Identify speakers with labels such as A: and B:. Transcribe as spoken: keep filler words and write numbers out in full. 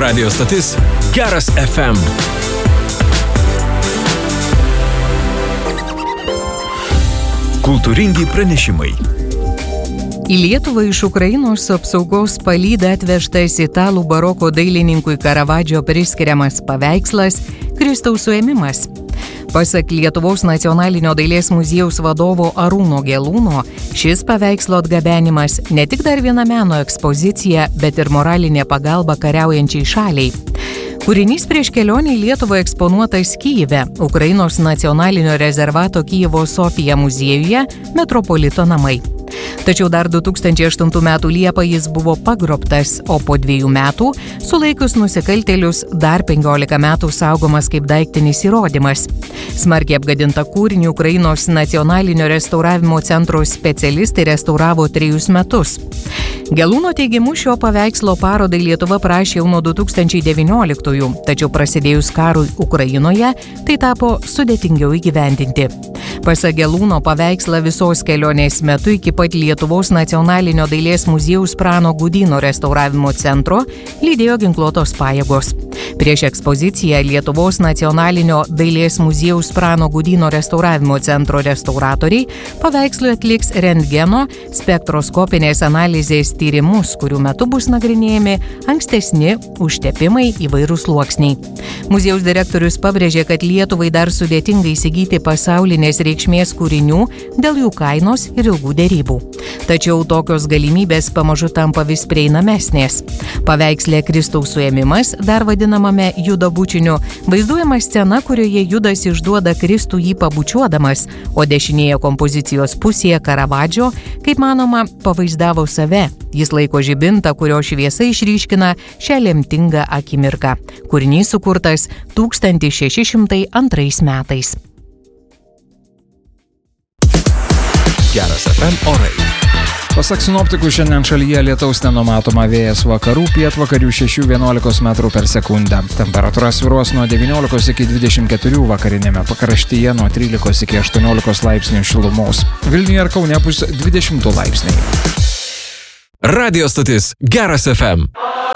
A: Radio stotis Geras F M. Kultūringi pranešimai.
B: Į Lietuvą iš Ukrainos apsaugos palyda atvežtas italų baroko dailininkui Karavadžio priskiriamas paveikslas Kristaus suėmimas. Pasak Lietuvos nacionalinio dailės muziejaus vadovo Arūno Gelūno, šis paveikslo atgabenimas ne tik dar viena meno ekspozicija, bet ir moralinė pagalba kariaujančiai šaliai. Kūrinys prieš kelionę į Lietuvą eksponuotas Kyjive, Ukrainos nacionalinio rezervato Kyjivo Sofija muziejuje, Metropolito namai. Tačiau dar du tūkstančiai aštuntų metų Liepą jis buvo pagrobtas, o po dviejų metų, sulaikius nusikaltėlius, dar penkiolika metų saugomas kaip daiktinis įrodymas. Smarkiai apgadintą kūrinį Ukrainos nacionalinio restauravimo centro specialistai restauravo trejus metus. Gelūno teigimu šio paveikslo parodai Lietuva prašė jau nuo du tūkstančiai devynioliktųjų, tačiau prasidėjus karui Ukrainoje, tai tapo sudėtingiau įgyvendinti. Pasak Gelūno, paveikslą visos kelionės metu iki pat Lietuvos nacionalinio dailės muziejaus Prano Gudyno restauravimo centro lydėjo ginkluotos pajėgos. Prieš ekspoziciją Lietuvos nacionalinio dailės muziejaus Prano Gudyno restauravimo centro restauratoriai paveikslui atliks rentgeno spektroskopinės analizės tyrimus, kurių metu bus nagrinėjami ankstesni užtepimai įvairūs sluoksniai. Muziejaus direktorius pabrėžė, kad Lietuvai dar sudėtinga įsigyti pasaulinės reikšmės kūrinių dėl jų kainos ir ilgų dėrybų. Tačiau tokios galimybės pamažu tampa vis prieinamesnės. Paveiksle Kristaus suėmimas, dar vadinamame Judo bučiniu, vaizduojama scena, kurioje Judas išduoda Kristų jį pabučiuodamas, o dešinėje kompozicijos pusėje Karavadžio, kaip manoma, pavaizdavo save. Jis laiko žibintą, kurio šviesa išryškina šią lemtingą akimirką. Kūrinys sukurtas tūkstantis šeši šimtai antrais metais.
A: Geras F M orai.
C: Pasak sinoptikų, šiandien šalyje lietaus nenumatoma, vėjas vakarų, pietvakarių šeši vienuolika metrų per sekundę. Temperatūra svyruos nuo devyniolikos iki dvidešimt keturių, vakarinėme pakraštyje nuo trylikos iki aštuoniolikos laipsnių šilumos. Vilniuje ir Kaune bus dvidešimt laipsniai.
A: Radio stotis Geras F M.